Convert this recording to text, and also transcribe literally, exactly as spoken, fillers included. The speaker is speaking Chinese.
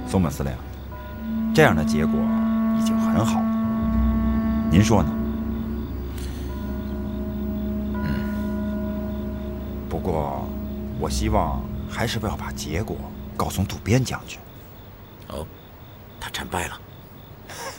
松本司令，这样的结果已经很好了，您说呢？嗯。不过，我希望还是不要把结果告诉渡边将军。 哦，他战败了。